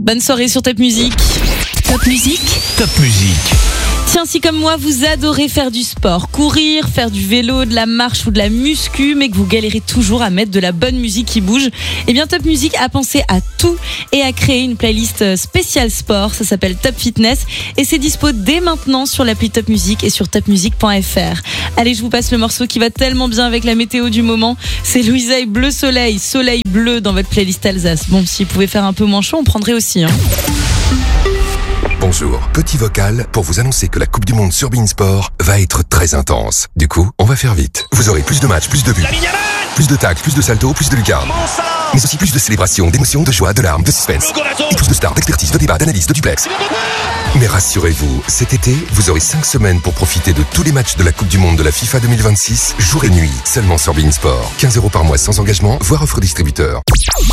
Bonne soirée sur Top Music. Top Music. Top Music. Tiens, si comme moi, vous adorez faire du sport, courir, faire du vélo, de la marche ou de la muscu, mais que vous galérez toujours à mettre de la bonne musique qui bouge, eh bien Top Music a pensé à tout et a créé une playlist spéciale sport. Ça s'appelle Top Fitness et c'est dispo dès maintenant sur l'appli Top Music et sur topmusic.fr. Allez, je vous passe le morceau qui va tellement bien avec la météo du moment. C'est Louisa et Bleu Soleil, Soleil Bleu dans votre playlist Alsace. Bon, s'il pouvait faire un peu moins chaud, on prendrait aussi. Bonjour, petit vocal pour vous annoncer que la Coupe du Monde sur Beansport va être très intense. Du coup, on va faire vite. Vous aurez plus de matchs, plus de buts, plus de tacles, plus de saltos, plus de lucarnes. Mais aussi plus de célébrations, d'émotions, de joie, de larmes, de suspense. Et plus de stars, d'expertise, de débats, d'analyse, de duplex. Mais rassurez-vous, cet été, vous aurez 5 semaines pour profiter de tous les matchs de la Coupe du Monde de la FIFA 2026, jour et nuit, seulement sur Beansport. 15 € par mois sans engagement, voire offre distributeur.